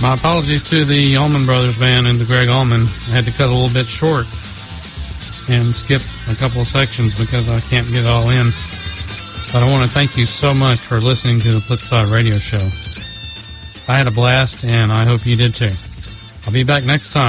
My apologies to the Allman Brothers Band and to Greg Allman. I had to cut a little bit short and skip a couple of sections because I can't get it all in. But I want to thank you so much for listening to the Flipside Radio Show. I had a blast, and I hope you did too. I'll be back next time.